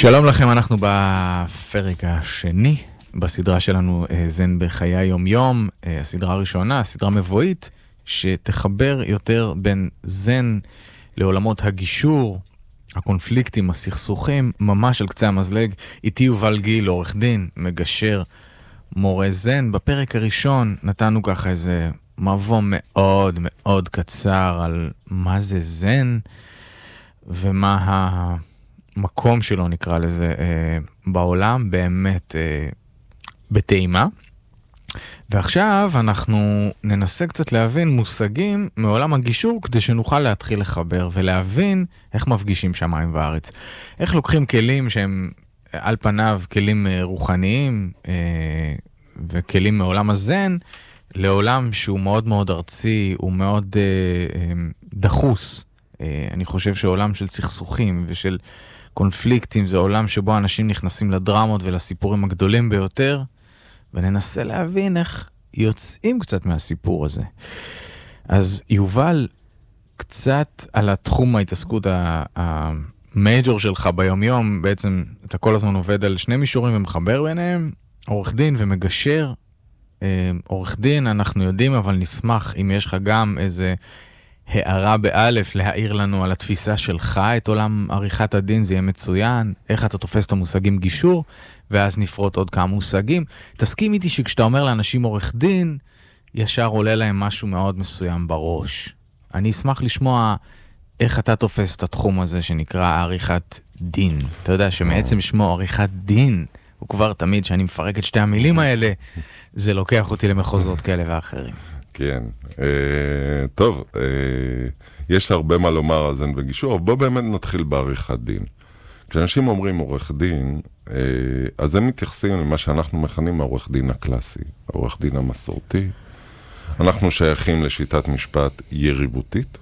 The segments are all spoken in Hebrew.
שלום לכם, אנחנו בפרק השני בסדרה שלנו זן בחיי היום יום, הסדרה הראשונה, הסדרה מבואית שתחבר יותר בין זן לעולמות הגישור, הקונפליקטים, הסכסוכים, ממש על קצה המזלג. איתי יובל גיל, עורך דין, מגשר, מורה זן. בפרק הראשון נתנו ככה איזה מבוא מאוד מאוד קצר על מה זה זן ומה המקום שלו, נקרא לזה, בעולם, באמת בטעימה. ועכשיו אנחנו ננסה קצת להבין מושגים מעולם הגישור כדי שנוכל להתחיל לחבר ולהבין איך מפגישים שמיים וארץ. איך לוקחים כלים שהם על פניו כלים רוחניים וכלים מעולם הזן לעולם שהוא מאוד מאוד ארצי, הוא מאוד דחוס. אני חושב שעולם של סכסוכים ושל קונפליקטים זה עולם שבו אנשים נכנסים לדרמות ולסיפורים הגדולים ביותר, וננסה להבין איך יוצאים קצת מהסיפור הזה. אז יובל, קצת על התחום ההתעסקות המייג'ור שלך ביום-יום, בעצם אתה כל הזמן עובד על שני מישורים ומחבר ביניהם, עורך דין ומגשר. עורך דין אנחנו יודעים, אבל נשמח אם יש לך גם איזה הערה באלף להעיר לנו על התפיסה שלך את עולם עריכת הדין, זה יהיה מצוין, איך אתה תופס את המושגים גישור, ואז נפרוט עוד כמה מושגים. תסכים איתי שכשאתה אומר לאנשים עורך דין, ישר עולה להם משהו מאוד מסוים בראש. אני אשמח לשמוע איך אתה תופס את התחום הזה שנקרא עריכת דין. אתה יודע שמעצם שמו עריכת דין, הוא כבר תמיד שאני מפרק את שתי המילים האלה, זה לוקח אותי למחוזות כאלה ואחרים. כן, טוב, יש הרבה מה לומר על זן וגישור, אבל בוא באמת נתחיל בעריכת דין. כשאנשים אומרים עורך דין, אז הם מתייחסים למה שאנחנו מכנים העורך דין הקלאסי, העורך דין המסורתי. אנחנו שייכים לשיטת משפט יריבותית,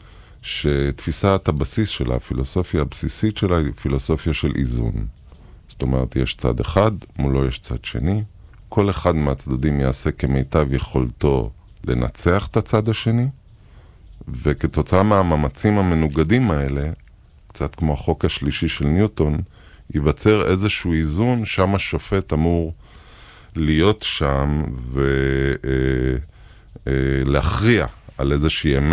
שתפיסת הבסיס שלה, הפילוסופיה הבסיסית שלה, היא פילוסופיה של איזון. זאת אומרת, יש צד אחד, מולו יש צד שני, כל אחד מהצדדים יעשה כמיטב יכולתו לנצח את הצד השני, וכתוצאה מהמאמצים המנוגדים האלה, קצת כמו החוק השלישי של ניוטון, ייווצר איזשהו איזון, שם השופט אמור להיות שם ולהכריע על איזושהי אמת